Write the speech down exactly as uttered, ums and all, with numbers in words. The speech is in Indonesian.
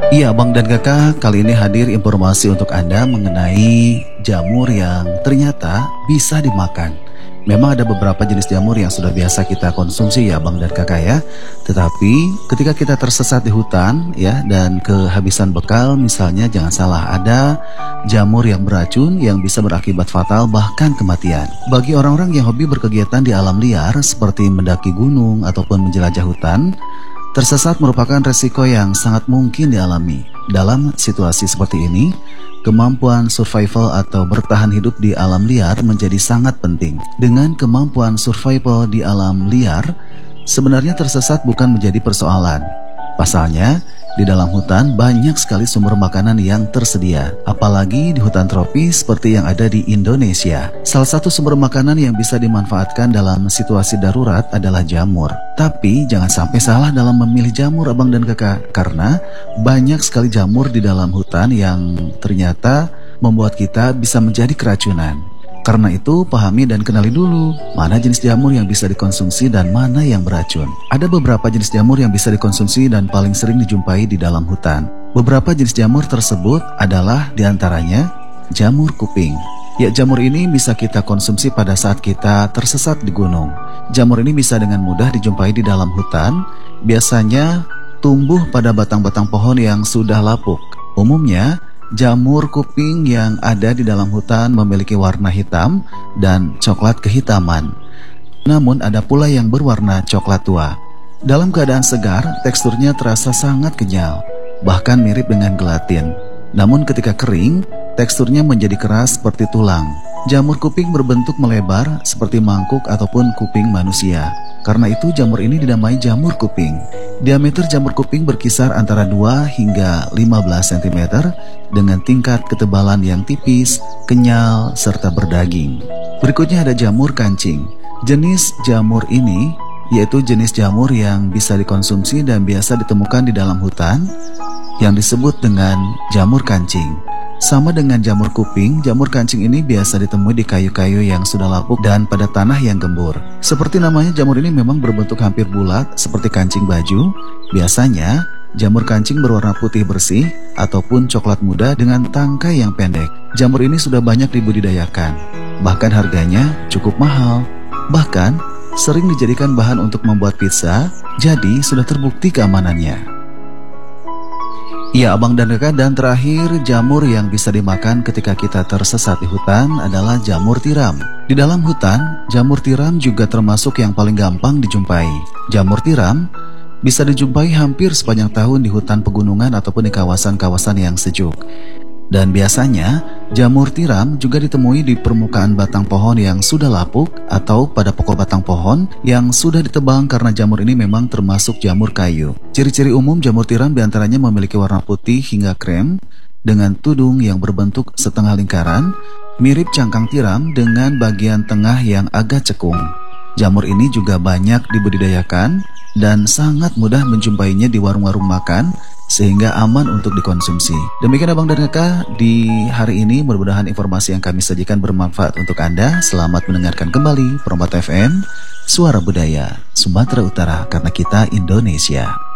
Iya, Bang dan Kakak, kali ini hadir informasi untuk Anda mengenai jamur yang ternyata bisa dimakan. Memang ada beberapa jenis jamur yang sudah biasa kita konsumsi ya Bang dan Kakak ya. Tetapi ketika kita tersesat di hutan ya dan kehabisan bekal, misalnya jangan salah, ada jamur yang beracun yang bisa berakibat fatal bahkan kematian. Bagi orang-orang yang hobi berkegiatan di alam liar seperti mendaki gunung ataupun menjelajah hutan, tersesat merupakan resiko yang sangat mungkin dialami. Dalam situasi seperti ini, kemampuan survival atau bertahan hidup di alam liar menjadi sangat penting. Dengan kemampuan survival di alam liar, sebenarnya tersesat bukan menjadi persoalan. Pasalnya, di dalam hutan banyak sekali sumber makanan yang tersedia, apalagi di hutan tropis seperti yang ada di Indonesia. Salah satu sumber makanan yang bisa dimanfaatkan dalam situasi darurat adalah jamur. Tapi jangan sampai salah dalam memilih jamur Abang dan Kakak, karena banyak sekali jamur di dalam hutan yang ternyata membuat kita bisa menjadi keracunan. Karena itu, pahami dan kenali dulu mana jenis jamur yang bisa dikonsumsi dan mana yang beracun. Ada beberapa jenis jamur yang bisa dikonsumsi dan paling sering dijumpai di dalam hutan. Beberapa jenis jamur tersebut adalah diantaranya jamur kuping. Ya, jamur ini bisa kita konsumsi pada saat kita tersesat di gunung. Jamur ini bisa dengan mudah dijumpai di dalam hutan. Biasanya tumbuh pada batang-batang pohon yang sudah lapuk. Umumnya, jamur kuping yang ada di dalam hutan memiliki warna hitam dan coklat kehitaman. Namun ada pula yang berwarna coklat tua. Dalam keadaan segar, teksturnya terasa sangat kenyal, bahkan mirip dengan gelatin. Namun ketika kering, teksturnya menjadi keras seperti tulang. Jamur kuping berbentuk melebar seperti mangkuk ataupun kuping manusia. Karena itu jamur ini dinamai jamur kuping. Diameter jamur kuping berkisar antara dua hingga lima belas sentimeter dengan tingkat ketebalan yang tipis, kenyal, serta berdaging. Berikutnya ada jamur kancing. Jenis jamur ini yaitu jenis jamur yang bisa dikonsumsi dan biasa ditemukan di dalam hutan yang disebut dengan jamur kancing. Sama dengan jamur kuping, jamur kancing ini biasa ditemui di kayu-kayu yang sudah lapuk dan pada tanah yang gembur. Seperti namanya, jamur ini memang berbentuk hampir bulat seperti kancing baju. Biasanya, jamur kancing berwarna putih bersih ataupun coklat muda dengan tangkai yang pendek. Jamur ini sudah banyak dibudidayakan. Bahkan harganya cukup mahal. Bahkan, sering dijadikan bahan untuk membuat pizza, jadi sudah terbukti keamanannya. Ya, Abang dan Kakak, dan terakhir jamur yang bisa dimakan ketika kita tersesat di hutan adalah jamur tiram. Di dalam hutan, jamur tiram juga termasuk yang paling gampang dijumpai. Jamur tiram bisa dijumpai hampir sepanjang tahun di hutan pegunungan ataupun di kawasan-kawasan yang sejuk. Dan biasanya, jamur tiram juga ditemui di permukaan batang pohon yang sudah lapuk atau pada pokok batang pohon yang sudah ditebang karena jamur ini memang termasuk jamur kayu. Ciri-ciri umum jamur tiram diantaranya memiliki warna putih hingga krem dengan tudung yang berbentuk setengah lingkaran, mirip cangkang tiram dengan bagian tengah yang agak cekung. Jamur ini juga banyak dibudidayakan dan sangat mudah menjumpainya di warung-warung makan, sehingga aman untuk dikonsumsi. Demikian Abang dan Kakak di hari ini, mudah-mudahan informasi yang kami sajikan bermanfaat untuk Anda. Selamat mendengarkan kembali Permata F M, Suara Budaya Sumatera Utara, karena kita Indonesia.